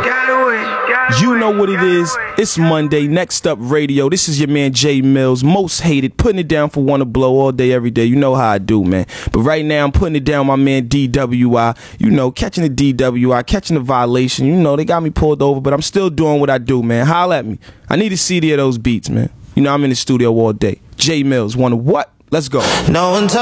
You know what it is. It's Monday. Next up, radio. This is your man Jay Mills, most hated, putting it down for Wanna Blow all day, every day. You know how I do, man. But right now, I'm putting it down my man DWI. You know, catching the DWI, catching the violation. You know, they got me pulled over, but I'm still doing what I do, man. Holla at me. I need a CD of those beats, man. You know, I'm in the studio all day. Jay Mills, wanna what? Let's go. No one